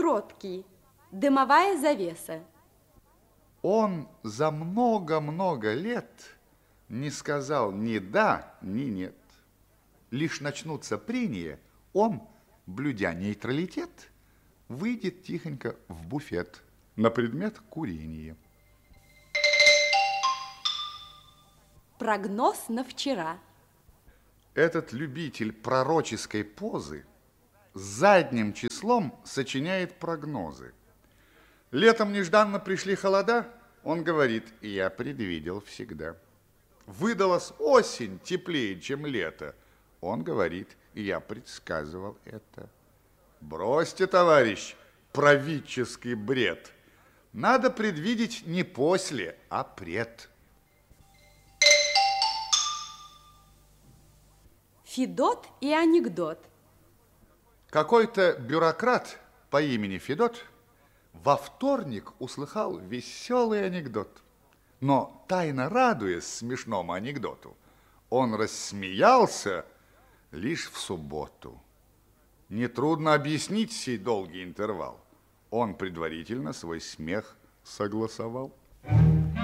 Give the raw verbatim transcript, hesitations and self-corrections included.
кроткий, дымовая завеса. Он за много-много лет не сказал ни да, ни нет. Лишь начнутся прения, он, блюдя нейтралитет, выйдет тихонько в буфет на предмет курения. Прогноз на вчера. Этот любитель пророческой позы задним числом сочиняет прогнозы. Летом нежданно пришли холода, он говорит, я предвидел всегда. Выдалась осень теплее, чем лето, он говорит, я предсказывал это. Бросьте, товарищ, правительский бред. Надо предвидеть не после, а пред. Федот и анекдот. Какой-то бюрократ по имени Федот во вторник услыхал веселый анекдот. Но, тайно радуясь смешному анекдоту, он рассмеялся лишь в субботу. Нетрудно объяснить сей долгий интервал. Он предварительно свой смех согласовал.